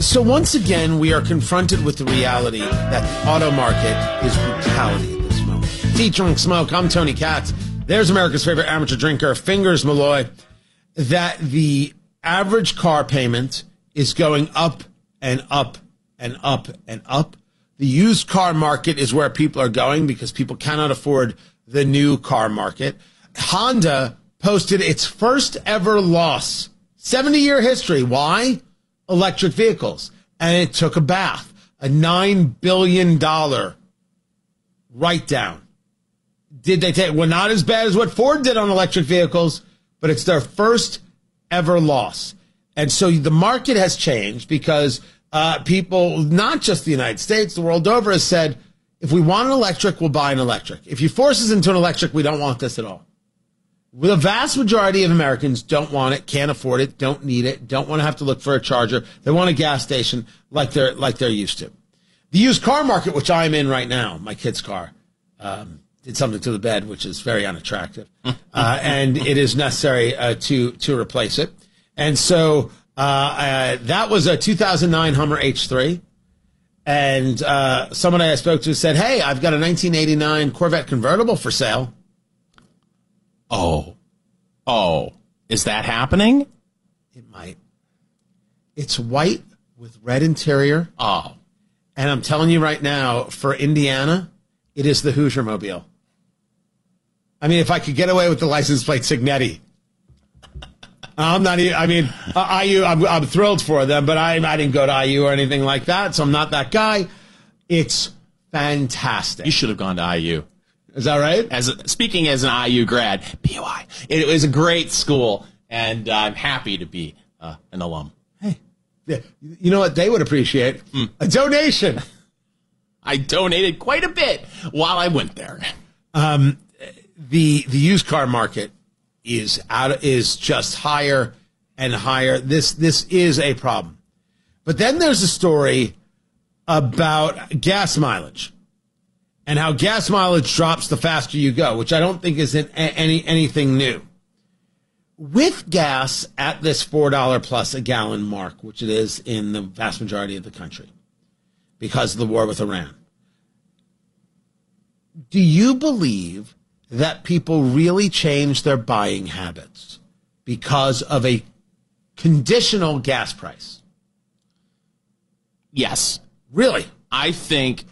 So once again, we are confronted with the reality that the auto market is brutality at this moment. Featuring Smoke, I'm Tony Katz. There's America's favorite amateur drinker, Fingers Malloy. That the average car payment is going up and up and up and up. The used car market is where people are going because people cannot afford the new car market. Honda posted its first ever loss. 70-year history. Why? Electric vehicles. And it took a bath. A $9 billion write-down. Did they take? Well, not as bad as what Ford did on electric vehicles, but it's their first ever loss. And so the market has changed because people, not just the United States, the world over, has said, if we want an electric, we'll buy an electric. If you force us into an electric, we don't want this at all. The vast majority of Americans don't want it, can't afford it, don't need it, don't want to have to look for a charger. They want a gas station like they're used to. The used car market, which I'm in right now, my kid's car, did something to the bed, which is very unattractive, and it is necessary to replace it. And so that was a 2009 Hummer H3. And someone I spoke to said, hey, I've got a 1989 Corvette convertible for sale. Oh, is that happening? It might. It's white with red interior. Oh. And I'm telling you right now, for Indiana, it is the Hoosier Mobile. I mean, if I could get away with the license plate Signetti. I'm not even, I mean, IU, I'm thrilled for them, but I didn't go to IU or anything like that, so I'm not that guy. It's fantastic. You should have gone to IU. Is that right? Speaking as an IU grad, POI, it was a great school, and I'm happy to be an alum. Hey, yeah, you know what they would appreciate? A donation. I donated quite a bit while I went there. The used car market is just higher and higher. This is a problem. But then there's a story about gas mileage and how gas mileage drops the faster you go, which I don't think is anything new. With gas at this $4 plus a gallon mark, which it is in the vast majority of the country because of the war with Iran, do you believe that people really change their buying habits because of a conditional gas price? Yes. Really? I think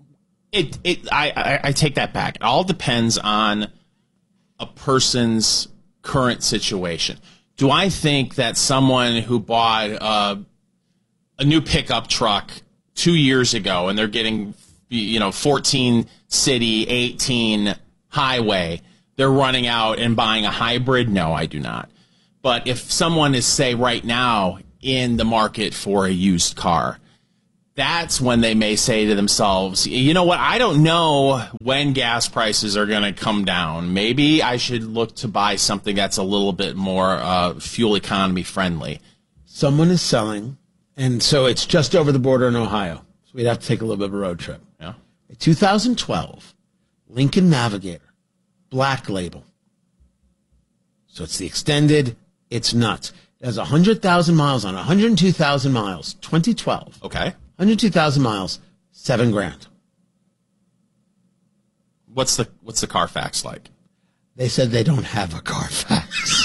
I take that back. It all depends on a person's current situation. Do I think that someone who bought a new pickup truck 2 years ago and they're getting 14 city, 18 highway, they're running out and buying a hybrid? No, I do not. But if someone is, say, right now in the market for a used car, that's when they may say to themselves, you know what, I don't know when gas prices are going to come down. Maybe I should look to buy something that's a little bit more fuel economy friendly. Someone is selling, and so it's just over the border in Ohio. So we'd have to take a little bit of a road trip. Yeah. A 2012 Lincoln Navigator, black label. So it's the extended, it's nuts. It has 100,000 miles on it, 102,000 miles, 2012. Okay. 102,000 miles, $7,000. What's the Carfax like? They said they don't have a Carfax.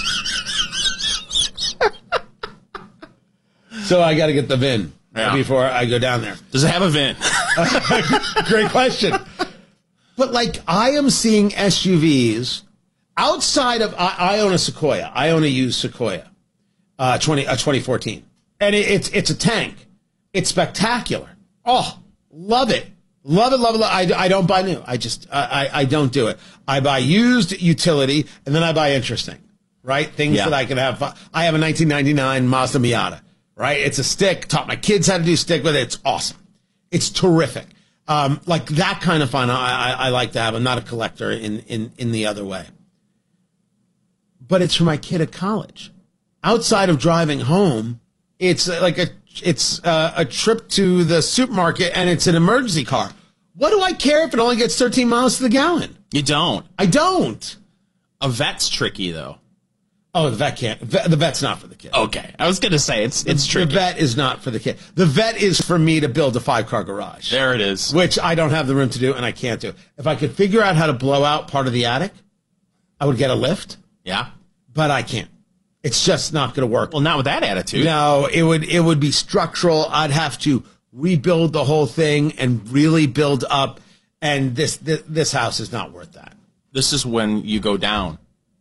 So I got to get the VIN before I go down there. Does it have a VIN? Great question. But like I am seeing SUVs outside of, I own a Sequoia. I own a used Sequoia, 2014. And it's a tank. It's spectacular. Oh, love it. Love it, love it, love it. I don't buy new. I don't do it. I buy used utility, and then I buy interesting, right? Things that I can have. I have a 1999 Mazda Miata, right? It's a stick. Taught my kids how to do stick with it. It's awesome. It's terrific. Like that kind of fun I like to have. I'm not a collector in the other way. But it's for my kid at college. Outside of driving home, it's like a trip to the supermarket, and it's an emergency car. What do I care if it only gets 13 miles to the gallon? You don't. I don't. A vet's tricky, though. Oh, the vet can't. The vet's not for the kid. Okay. I was going to say, it's tricky. The vet is not for the kid. The vet is for me to build a 5-car garage. There it is. Which I don't have the room to do, and I can't do. If I could figure out how to blow out part of the attic, I would get a lift. Yeah. But I can't. It's just not going to work. Well, not with that attitude. No, it would be structural. I'd have to rebuild the whole thing and really build up. And this house is not worth that. This is when you go down.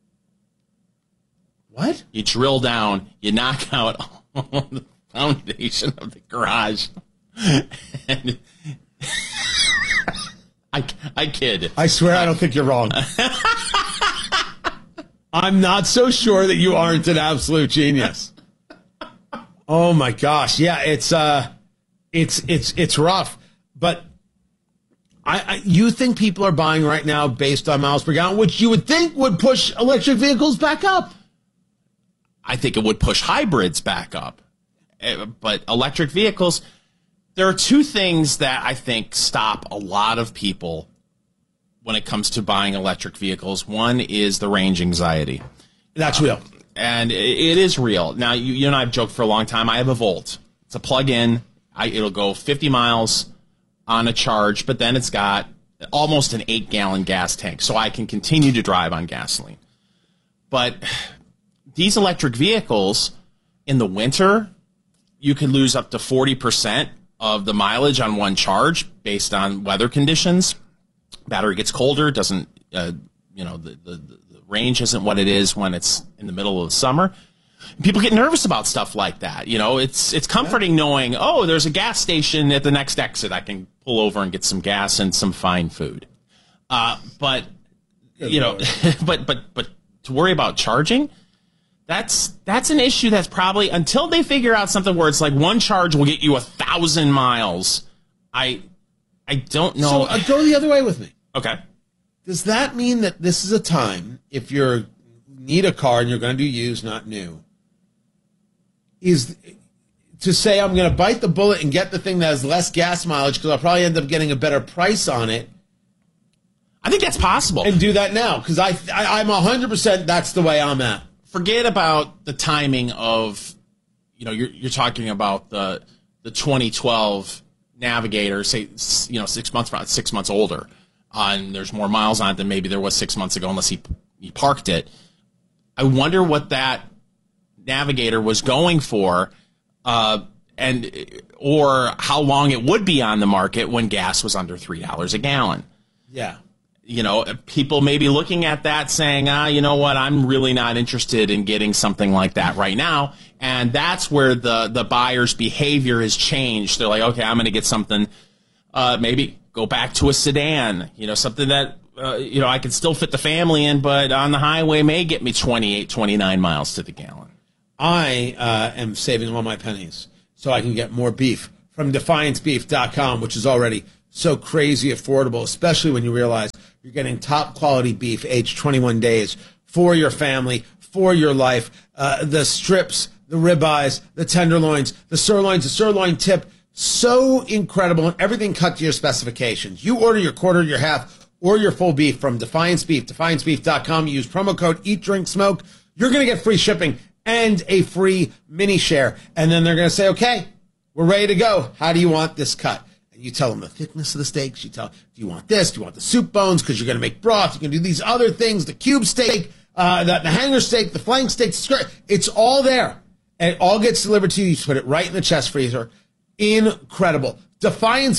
What? You drill down, you knock out the foundation of the garage. And I kid. I swear I don't think you're wrong. I'm not so sure that you aren't an absolute genius. Oh my gosh. Yeah, it's rough. But you think people are buying right now based on miles per gallon, which you would think would push electric vehicles back up. I think it would push hybrids back up. But electric vehicles, there are two things that I think stop a lot of people when it comes to buying electric vehicles. One is the range anxiety. That's real. And it is real. Now, you and I have joked for a long time. I have a Volt. It's a plug-in. It'll go 50 miles on a charge, but then it's got almost an 8-gallon gas tank, so I can continue to drive on gasoline. But these electric vehicles, in the winter, you could lose up to 40% of the mileage on one charge based on weather conditions. Battery gets colder, doesn't, the range isn't what it is when it's in the middle of the summer. People get nervous about stuff like that. You know, it's comforting knowing, oh, there's a gas station at the next exit. I can pull over and get some gas and some fine food. But to worry about charging, that's an issue that's probably, until they figure out something where it's like one charge will get you 1,000 miles. I don't know. So go the other way with me. Okay. Does that mean that this is a time, if you need a car and you're going to do used, not new, is to say I'm going to bite the bullet and get the thing that has less gas mileage because I'll probably end up getting a better price on it? I think that's possible. And do that now, because I'm 100% that's the way I'm at. Forget about the timing of, you're talking about the 2012 Navigator, say, 6 months older, and there's more miles on it than maybe there was 6 months ago, unless he parked it. I wonder what that Navigator was going for, or how long it would be on the market when gas was under $3 a gallon. Yeah. People may be looking at that saying, you know what, I'm really not interested in getting something like that right now. And that's where the buyer's behavior has changed. They're like, okay, I'm going to get something, maybe go back to a sedan, something that, I can still fit the family in, but on the highway may get me 28, 29 miles to the gallon. I am saving all my pennies so I can get more beef from DefianceBeef.com, which is already so crazy affordable, especially when you realize you're getting top quality beef aged 21 days for your family, for your life. The strips, the ribeyes, the tenderloins, the sirloin tip, so incredible, and everything cut to your specifications. You order your quarter, your half, or your full beef from Defiance Beef, DefianceBeef.com. Use promo code EatDrinkSmoke. You're going to get free shipping and a free mini share. And then they're going to say, okay, we're ready to go. How do you want this cut? And you tell them the thickness of the steaks. You tell, do you want this? Do you want the soup bones? Because you're going to make broth. You can do these other things, the cube steak, the hanger steak, the flank steak. It's all there. And it all gets delivered to you. You put it right in the chest freezer. Incredible. Defiance